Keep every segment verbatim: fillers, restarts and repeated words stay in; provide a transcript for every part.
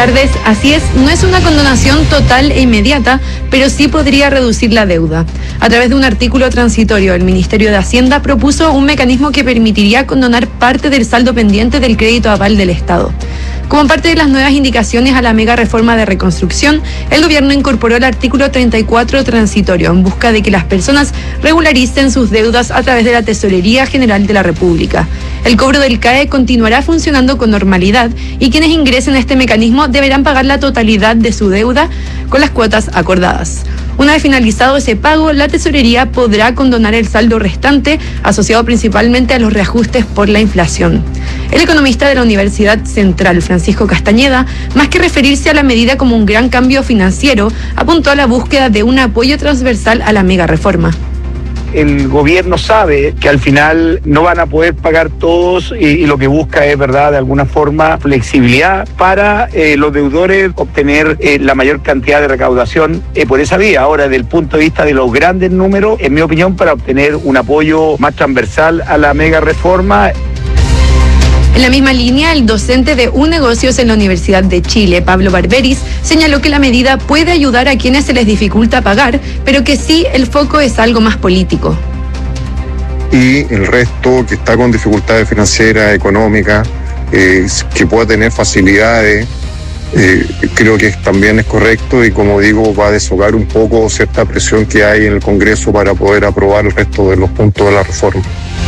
tardes. Así es, no es una condonación total e inmediata, pero sí podría reducir la deuda. A través de un artículo transitorio, el Ministerio de Hacienda propuso un mecanismo que permitiría condonar parte del saldo pendiente del crédito aval del Estado. Como parte de las nuevas indicaciones a la mega reforma de reconstrucción, el gobierno incorporó el artículo treinta y cuatro transitorio en busca de que las personas regularicen sus deudas a través de la Tesorería General de la República. El cobro del C A E continuará funcionando con normalidad y quienes ingresen a este mecanismo deberán pagar la totalidad de su deuda con las cuotas acordadas. Una vez finalizado ese pago, la Tesorería podrá condonar el saldo restante, asociado principalmente a los reajustes por la inflación. El economista de la Universidad Central, Francisco Castañeda, más que referirse a la medida como un gran cambio financiero, apuntó a la búsqueda de un apoyo transversal a la mega reforma. El gobierno sabe que al final no van a poder pagar todos y, y lo que busca es, verdad, de alguna forma flexibilidad para eh, los deudores obtener eh, la mayor cantidad de recaudación eh, por esa vía. Ahora, desde el punto de vista de los grandes números, en mi opinión, para obtener un apoyo más transversal a la mega reforma. En la misma línea, el docente de U Negocios en la Universidad de Chile, Pablo Barberis, señaló que la medida puede ayudar a quienes se les dificulta pagar, pero que sí el foco es algo más político. Y el resto que está con dificultades financieras, económicas, eh, que pueda tener facilidades, eh, creo que también es correcto y, como digo, va a deshogar un poco cierta presión que hay en el Congreso para poder aprobar el resto de los puntos de la reforma.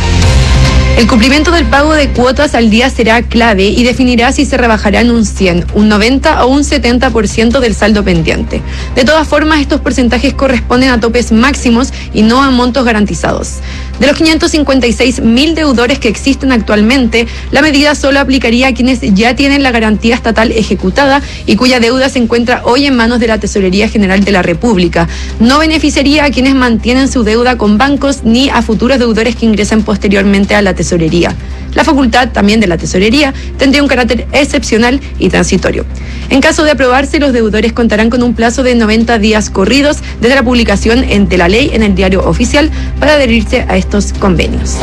El cumplimiento del pago de cuotas al día será clave y definirá si se rebajará en un cien, un noventa o un setenta por ciento del saldo pendiente. De todas formas, estos porcentajes corresponden a topes máximos y no a montos garantizados. De los quinientos cincuenta y seis mil deudores que existen actualmente, la medida solo aplicaría a quienes ya tienen la garantía estatal ejecutada y cuya deuda se encuentra hoy en manos de la Tesorería General de la República. No beneficiaría a quienes mantienen su deuda con bancos ni a futuros deudores que ingresen posteriormente a la Tesorería. La facultad también de la Tesorería tendría un carácter excepcional y transitorio. En caso de aprobarse, los deudores contarán con un plazo de noventa días corridos desde la publicación de la ley en el Diario Oficial para adherirse a estos convenios.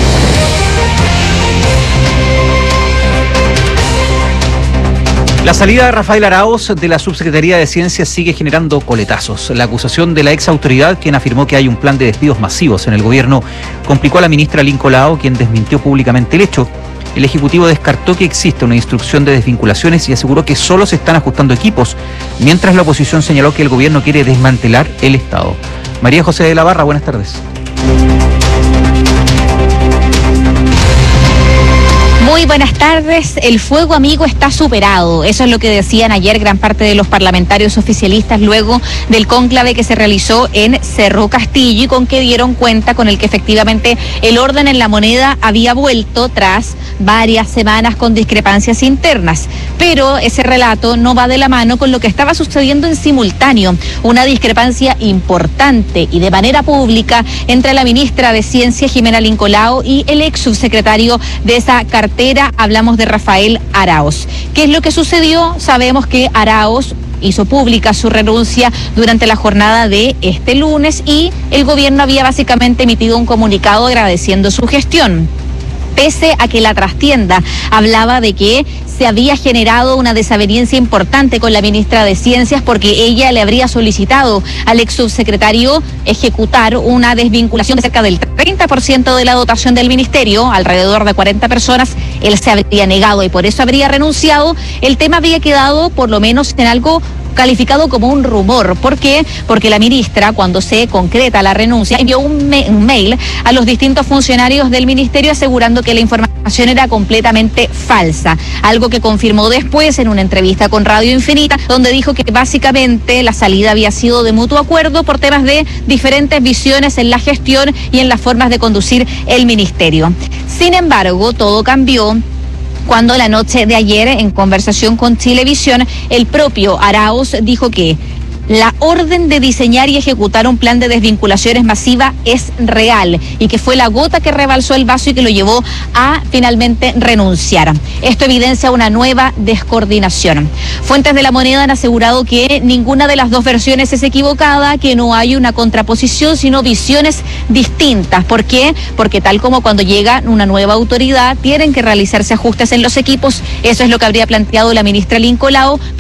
La salida de Rafael Araoz de la Subsecretaría de Ciencias sigue generando coletazos. La acusación de la ex autoridad, quien afirmó que hay un plan de despidos masivos en el gobierno, complicó a la ministra Lincoln Lao, quien desmintió públicamente el hecho. El Ejecutivo descartó que existe una instrucción de desvinculaciones y aseguró que solo se están ajustando equipos, mientras la oposición señaló que el gobierno quiere desmantelar el Estado. María José de la Barra, buenas tardes. Muy buenas tardes. El fuego amigo está superado. Eso es lo que decían ayer gran parte de los parlamentarios oficialistas luego del cónclave que se realizó en Cerro Castillo y con que dieron cuenta con el que efectivamente el orden en la moneda había vuelto tras varias semanas con discrepancias internas. Pero ese relato no va de la mano con lo que estaba sucediendo en simultáneo. Una discrepancia importante y de manera pública entre la ministra de Ciencia, Jimena Lincoln Lao, y el ex subsecretario de esa cartera. Hablamos de Rafael Araoz. ¿Qué es lo que sucedió? Sabemos que Araoz hizo pública su renuncia durante la jornada de este lunes y el gobierno había básicamente emitido un comunicado agradeciendo su gestión. Pese a que la trastienda hablaba de que se había generado una desaveniencia importante con la ministra de Ciencias porque ella le habría solicitado al ex subsecretario ejecutar una desvinculación de cerca del treinta por ciento de la dotación del ministerio, alrededor de cuarenta personas, él se habría negado y por eso habría renunciado. El tema había quedado por lo menos en algo calificado como un rumor. ¿Por qué? Porque la ministra, cuando se concreta la renuncia, envió un, me- un mail a los distintos funcionarios del ministerio asegurando que la información era completamente falsa, algo que confirmó después en una entrevista con Radio Infinita, donde dijo que básicamente la salida había sido de mutuo acuerdo por temas de diferentes visiones en la gestión y en las formas de conducir el ministerio. Sin embargo, todo cambió cuando la noche de ayer, en conversación con Chilevisión, el propio Araoz dijo que la orden de diseñar y ejecutar un plan de desvinculaciones masiva es real y que fue la gota que rebalsó el vaso y que lo llevó a finalmente renunciar. Esto evidencia una nueva descoordinación. Fuentes de La Moneda han asegurado que ninguna de las dos versiones es equivocada, que no hay una contraposición, sino visiones distintas. ¿Por qué? Porque tal como cuando llega una nueva autoridad, tienen que realizarse ajustes en los equipos. Eso es lo que habría planteado la ministra Lincoln Lao.